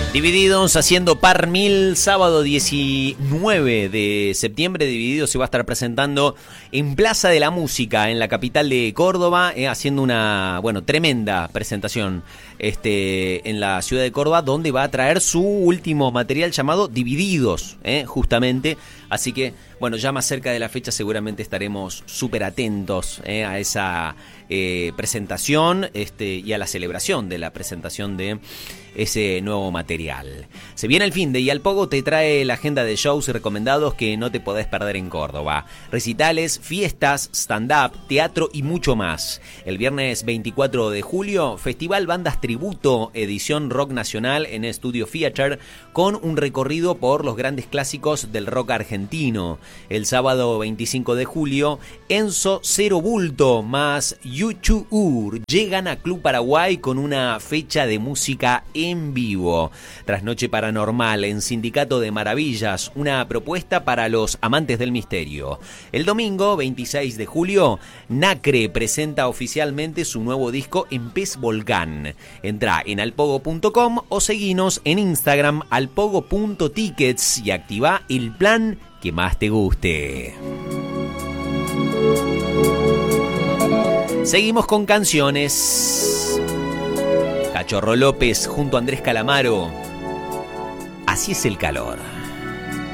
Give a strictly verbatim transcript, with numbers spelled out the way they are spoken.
Divididos haciendo par mil, sábado diecinueve de septiembre. Divididos se va a estar presentando en Plaza de la Música, en la capital de Córdoba, eh, haciendo una, bueno, tremenda presentación este, en la ciudad de Córdoba, donde va a traer su último material llamado Divididos, eh, justamente. Así que, bueno, ya más cerca de la fecha seguramente estaremos súper atentos eh, a esa eh, presentación este, y a la celebración de la presentación de ese nuevo material. Se viene el fin de y Al Pogo te trae la agenda de shows recomendados que no te podés perder en Córdoba. Recitales, fiestas, stand-up, teatro y mucho más. El viernes veinticuatro de julio, Festival Bandas Tributo, edición rock nacional en Estudio Theater, con un recorrido por los grandes clásicos del rock argentino. El sábado veinticinco de julio, Enzo Cero Bulto más YouTube llegan a Club Paraguay con una fecha de música en vivo. Trasnoche Paranormal en Sindicato de Maravillas, una propuesta para los amantes del misterio. El domingo veintiséis de julio, Nacre presenta oficialmente su nuevo disco en Pez Volcán. Entra en alpogo punto com o seguinos en Instagram alpogo punto tickets y activa el plan que más te guste. Seguimos con canciones. Cachorro López junto a Andrés Calamaro. Así es el calor.